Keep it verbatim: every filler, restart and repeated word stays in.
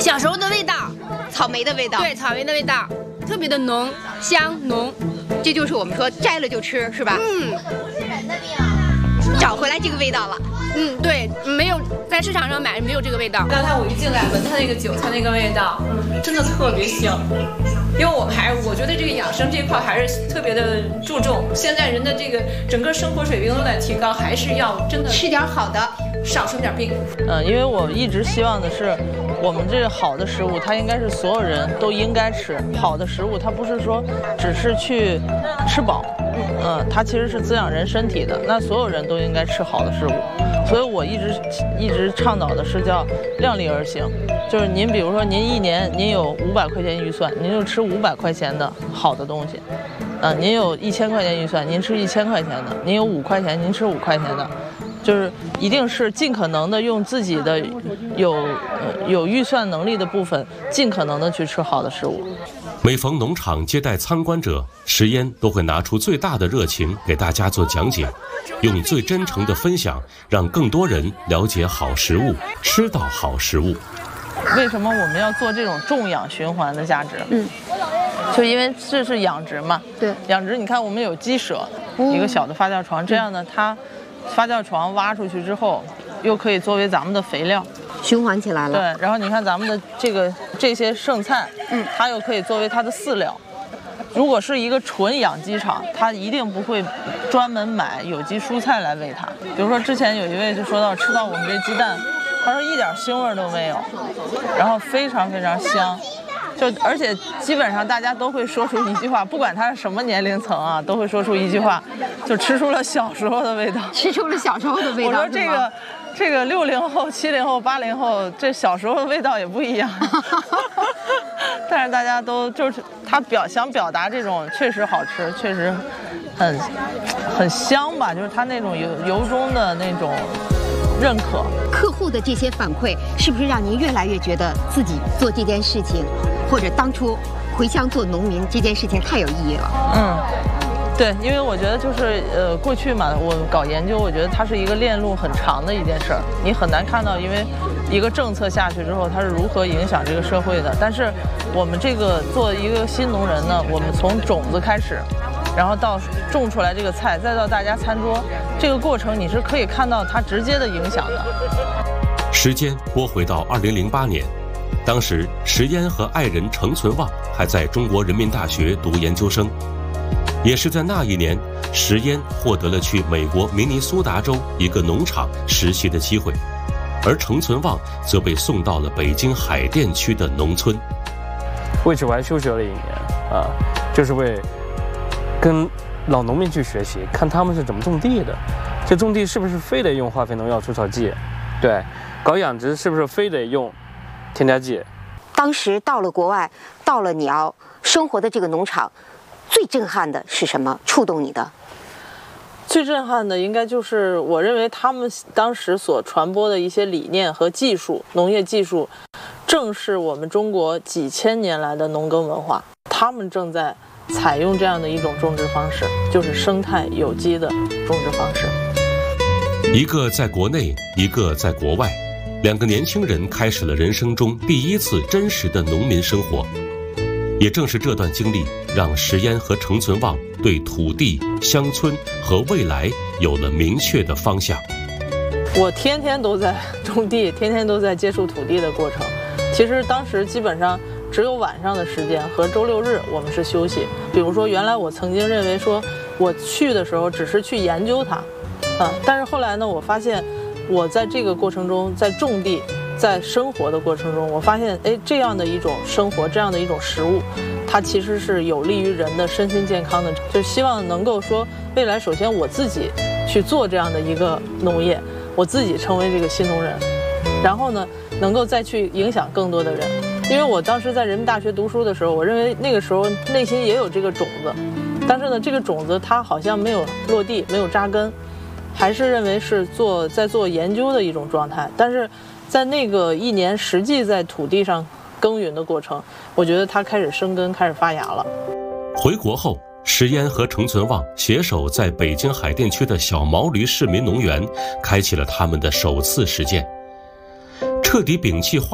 小时候的味道， 草莓的味道， 对，草莓的味道，特别的浓香浓。 这就是我们说摘了就吃，是吧？ 嗯， 找回来这个味道了。 嗯，对，没有在市场上买没有这个味道。 刚才我一进来闻它那个韭菜那个味道，真的特别香。因为我们还我觉得这个养生这块还是特别的注重。现在人的这个整个生活水平都在提高，还是要真的吃点好的， 少生点病。 嗯，因为我一直希望的是，我们这个好的食物，它应该是所有人都应该吃。好的食物，它不是说只是去吃饱，嗯，它其实是滋养人身体的。那所有人都应该吃好的食物。所以我一直一直倡导的是叫量力而行，就是您比如说您一年您有五百块钱预算，您就吃五百块钱的好的东西，啊、呃，您有一千块钱预算，您吃一千块钱的；您有五块钱，您吃五块钱的，就是一定是尽可能的用自己的有呃有预算能力的部分，尽可能的去吃好的食物。 每逢农场接待参观者，石嫣都会拿出最大的热情给大家做讲解，用最真诚的分享，让更多人了解好食物，吃到好食物。 为什么我们要做这种种养循环的价值？ 嗯， 就因为这是养殖嘛。 对， 养殖你看我们有鸡舍，嗯、一个小的发酵床，这样呢，它发酵床挖出去之后，又可以作为咱们的肥料。 循环起来了。 对，然后你看咱们的这个这些剩菜，嗯，它又可以作为它的饲料。如果是一个纯养鸡场，它一定不会专门买有机蔬菜来喂它。比如说之前有一位就说到吃到我们这鸡蛋，他说一点腥味都没有，然后非常非常香。就而且基本上大家都会说出一句话，不管他是什么年龄层啊，都会说出一句话，就吃出了小时候的味道。 吃出了小时候的味道。 我说这个。这个六零后、七零后、八零后，这小时候的味道也不一样。但是大家都就是他表想表达这种确实好吃，确实很很香吧，就是他那种由由衷的那种认可。 客户的这些反馈，是不是让您越来越觉得自己做这件事情，或者当初回乡做农民这件事情太有意义了？ 嗯。对，因为我觉得就是呃，过去嘛，我搞研究，我觉得它是一个链路很长的一件事儿，你很难看到，因为一个政策下去之后，它是如何影响这个社会的。但是我们这个做一个新农人呢，我们从种子开始，然后到种出来这个菜，再到大家餐桌，这个过程你是可以看到它直接的影响的。 时间拨回到二零零八年，当时石嫣和爱人程存旺还在中国人民大学读研究生。也是在那一年，石嫣获得了去美国明尼苏达州一个农场实习的机会，而程存旺则被送到了北京海淀区的农村。 为此我还休学了一年啊，就是为跟老农民去学习，看他们是怎么种地的。这种地是不是非得用化肥、农药、除草剂？对，搞养殖是不是非得用添加剂？ 当时到了国外，到了你要生活的这个农场。最震撼的是什么？触动你的？ 最震撼的应该就是我认为他们当时所传播的一些理念和技术，农业技术，正是我们中国几千年来的农耕文化。他们正在采用这样的一种种植方式，就是生态有机的种植方式。 一个在国内，一个在国外，两个年轻人开始了人生中第一次真实的农民生活。也正是这段经历，让石嫣和程存旺对土地、乡村和未来有了明确的方向。 我天天都在种地，天天都在接触土地的过程。其实当时基本上只有晚上的时间和周六日我们是休息。比如说，原来我曾经认为说，我去的时候只是去研究它，啊，但是后来呢，我发现我在这个过程中，在种地。在生活的过程中，我发现，哎，这样的一种生活，这样的一种食物，它其实是有利于人的身心健康的。就希望能够说，未来首先我自己去做这样的一个农业，我自己成为这个新农人，然后呢，能够再去影响更多的人。因为我当时在人民大学读书的时候，我认为那个时候内心也有这个种子，但是呢，这个种子它好像没有落地，没有扎根，还是认为是做在做研究的一种状态，但是。在那个一年实际在土地上耕耘的过程，我觉得它开始生根，开始发芽了。 回国后，石嫣和程存旺携手在北京海淀区的小毛驴市民农园，开启了他们的首次实践，彻底摒弃化